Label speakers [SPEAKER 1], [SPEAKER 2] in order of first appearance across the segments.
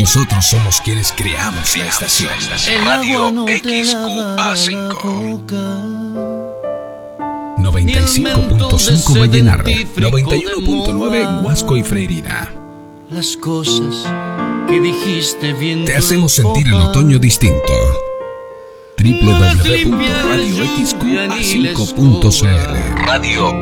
[SPEAKER 1] Nosotros somos quienes creamos la estación. Radio XQA5. 95.5 Vallenar, 91.9 Huasco y Freirina.
[SPEAKER 2] Las cosas que dijiste viendo
[SPEAKER 1] te hacemos sentir el otoño distinto. www.radioxqa5.cl. Radio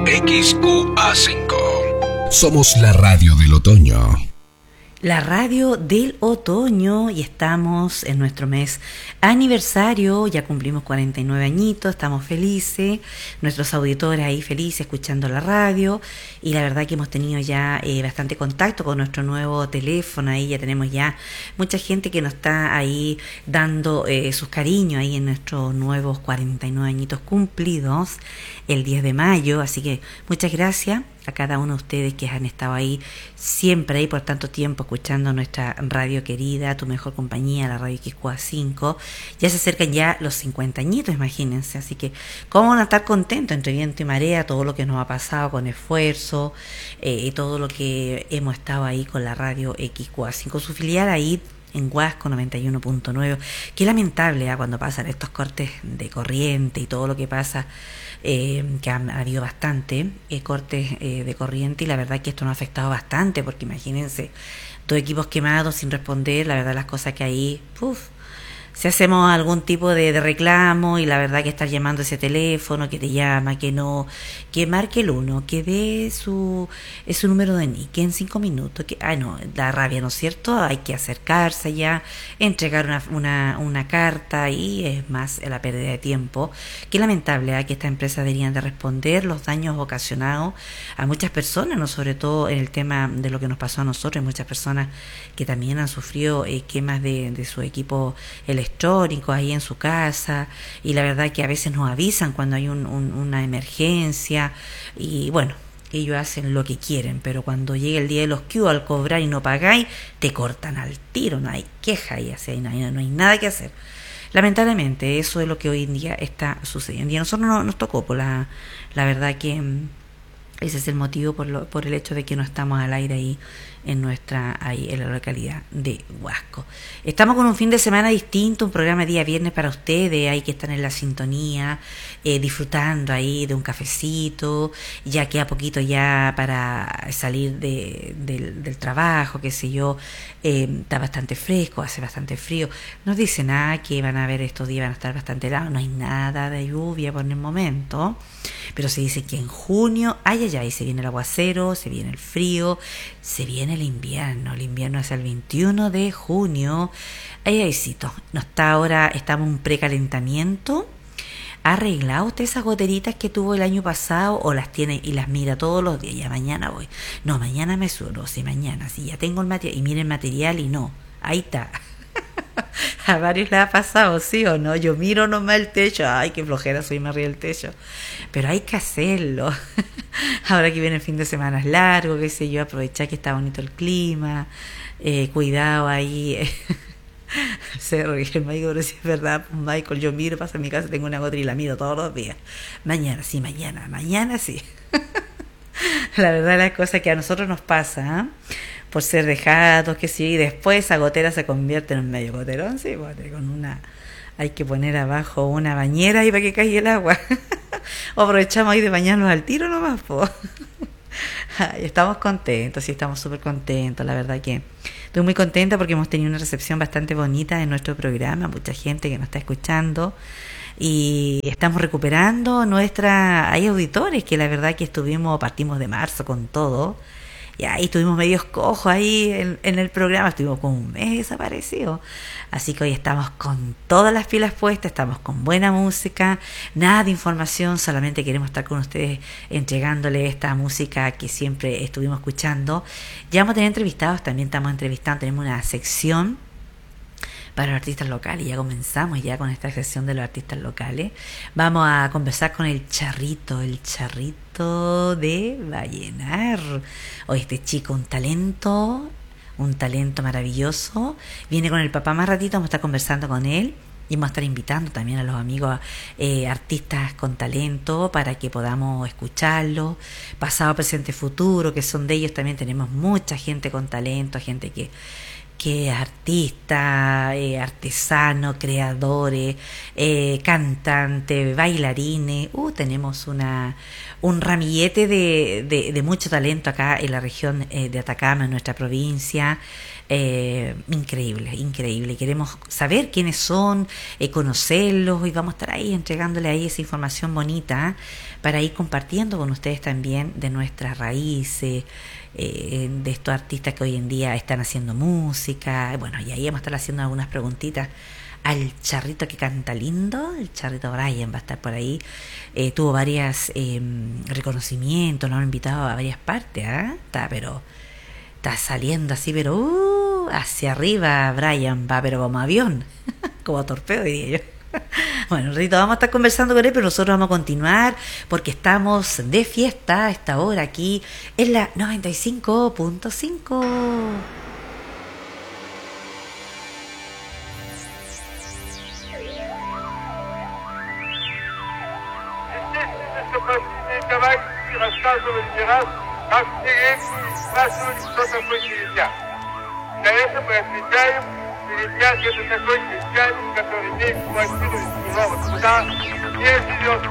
[SPEAKER 1] XQA5. Somos la radio del otoño.
[SPEAKER 3] La radio del otoño, y estamos en nuestro mes aniversario, ya cumplimos 49 añitos, estamos felices, nuestros auditores ahí felices escuchando la radio, y la verdad que hemos tenido ya bastante contacto con nuestro nuevo teléfono, ahí ya tenemos ya mucha gente que nos está ahí dando sus cariños ahí en nuestros nuevos 49 añitos cumplidos el 10 de mayo, así que muchas gracias a cada uno de ustedes que han estado ahí siempre ahí por tanto tiempo escuchando nuestra radio querida, tu mejor compañía, la radio XQA5. Ya se acercan ya los 50 añitos, imagínense, así que cómo van a estar contentos entre viento y marea, todo lo que nos ha pasado con esfuerzo, y todo lo que hemos estado ahí con la radio XQA5, su filial ahí en Huasco 91.9. Qué lamentable cuando pasan estos cortes de corriente y todo lo que pasa, que ha habido bastante cortes de corriente, y la verdad que esto nos ha afectado bastante, porque imagínense, 2 equipos quemados sin responder, la verdad las cosas que ahí, si hacemos algún tipo de reclamo, y la verdad que estar llamando ese teléfono que te llama, que no, que marque el 1, que dé su número de NIC, que en 5 minutos, que no, da rabia, ¿no es cierto? Hay que acercarse ya, entregar una carta, y es más la pérdida de tiempo. Qué lamentable que estas empresas deberían de responder los daños ocasionados a muchas personas, no sobre todo en el tema de lo que nos pasó a nosotros, hay muchas personas que también han sufrido quemas de su equipo electrónico ahí en su casa, y la verdad que a veces nos avisan cuando hay una emergencia, y bueno, ellos hacen lo que quieren, pero cuando llega el día de los Q, al cobrar y no pagáis, te cortan al tiro, no hay queja, y así no hay nada que hacer. Lamentablemente eso es lo que hoy en día está sucediendo, y a nosotros nos tocó, por la verdad que ese es el motivo por el hecho de que no estamos al aire ahí en la localidad de Huasco. Estamos con un fin de semana distinto, un programa día viernes para ustedes, ahí que están en la sintonía, disfrutando ahí de un cafecito, ya queda poquito ya para salir del trabajo, qué sé yo, está bastante fresco, hace bastante frío, nos dicen que van a ver estos días, van a estar bastante helados, no hay nada de lluvia por el momento, pero se dice que en junio, y se viene el aguacero, se viene el frío, se viene el invierno es el 21 de junio, no está ahora, estamos en un precalentamiento. ¿Ha arreglado usted esas goteritas que tuvo el año pasado, o las tiene y las mira todos los días? Ya mañana voy, no, mañana me suelo, mañana, ya tengo el material, y mire el material, y no, ahí está. A varios les ha pasado, ¿sí o no? Yo miro nomás el techo, qué flojera, soy más arriba del techo, pero hay que hacerlo. Ahora que viene el fin de semana es largo, qué sé yo, aprovechar que está bonito el clima, cuidado ahí. Se ríe el Michael, pero si es verdad, Michael, yo miro, paso en mi casa, tengo una gotera y la miro todos los días. Mañana sí. La verdad, las cosas que a nosotros nos pasa, por ser dejados, que sí, y después esa gotera se convierte en un medio goterón, sí, hay que poner abajo una bañera ahí para que caiga el agua. O aprovechamos ahí de bañarnos al tiro nomás, estamos contentos, sí, estamos súper contentos, la verdad que estoy muy contenta porque hemos tenido una recepción bastante bonita en nuestro programa, mucha gente que nos está escuchando, y estamos recuperando hay auditores que la verdad que partimos de marzo con todo, y ahí estuvimos medios cojos ahí en el programa, estuvimos como un mes desaparecidos, así que hoy estamos con todas las pilas puestas, estamos con buena música, nada de información, solamente queremos estar con ustedes entregándole esta música que siempre estuvimos escuchando. Ya vamos a tener entrevistados, también estamos entrevistando, tenemos una sección para los artistas locales, ya comenzamos ya con esta sección de los artistas locales. Vamos a conversar con el Charrito de Vallenar. Hoy este chico, un talento maravilloso, viene con el papá más ratito, vamos a estar conversando con él, y vamos a estar invitando también a los amigos artistas con talento para que podamos escucharlo, pasado, presente, futuro, que son de ellos. También tenemos mucha gente con talento, gente que que artistas, artesanos, creadores, cantantes, bailarines. Tenemos un ramillete de mucho talento acá en la región de Atacama, en nuestra provincia. Increíble, increíble. Queremos saber quiénes son, conocerlos, y vamos a estar ahí entregándole ahí esa información bonita para ir compartiendo con ustedes también de nuestras raíces, de estos artistas que hoy en día están haciendo música. Bueno, y ahí vamos a estar haciendo algunas preguntitas al charrito que canta lindo, el charrito Brian va a estar por ahí. Tuvo varios reconocimientos, lo han invitado a varias partes, está saliendo así, pero hacia arriba. Brian va, pero como avión, como torpedo, diría yo. Bueno, Rito, vamos a estar conversando con él, pero nosotros vamos a continuar porque estamos de fiesta a esta hora aquí en la 95.5.
[SPEAKER 4] Христиане, который имеет квартиру из Кирова. Туда ездили